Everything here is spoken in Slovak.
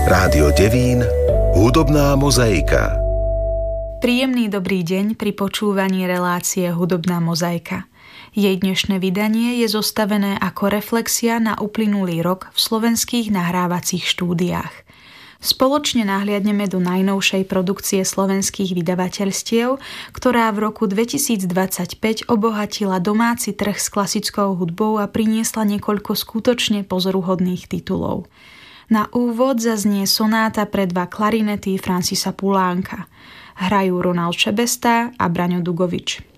Rádio Devín, hudobná mozaika. Príjemný dobrý deň pri počúvaní relácie Hudobná mozaika. Jej dnešné vydanie je zostavené ako reflexia na uplynulý rok v slovenských nahrávacích štúdiách. Spoločne nahliadneme do najnovšej produkcie slovenských vydavateľstiev, ktorá v roku 2025 obohatila domáci trh s klasickou hudbou a priniesla niekoľko skutočne pozoruhodných titulov. Na úvod zaznie sonáta pre dva klarinety Francisa Pulánka. Hrajú Ronald Šebesta a Braňo Dugovič.